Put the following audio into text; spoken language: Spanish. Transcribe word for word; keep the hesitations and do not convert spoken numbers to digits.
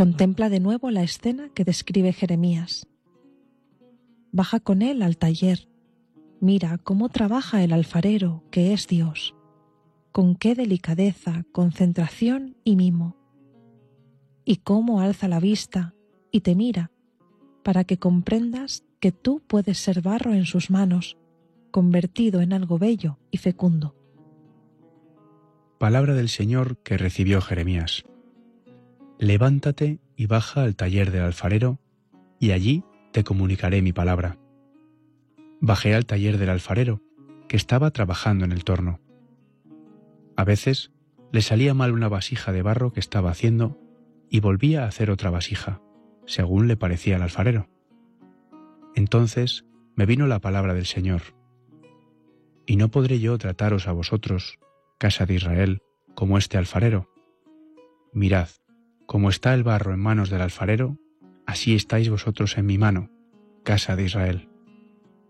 Contempla de nuevo la escena que describe Jeremías. Baja con él al taller. Mira cómo trabaja el alfarero, que es Dios. Con qué delicadeza, concentración y mimo. Y cómo alza la vista y te mira, para que comprendas que tú puedes ser barro en sus manos, convertido en algo bello y fecundo. Palabra del Señor que recibió Jeremías. Levántate y baja al taller del alfarero, y allí te comunicaré mi palabra. Bajé al taller del alfarero, que estaba trabajando en el torno. A veces le salía mal una vasija de barro que estaba haciendo y volvía a hacer otra vasija, según le parecía al alfarero. Entonces me vino la palabra del Señor. ¿Y no podré yo trataros a vosotros, casa de Israel, como este alfarero? Mirad, como está el barro en manos del alfarero, así estáis vosotros en mi mano, casa de Israel.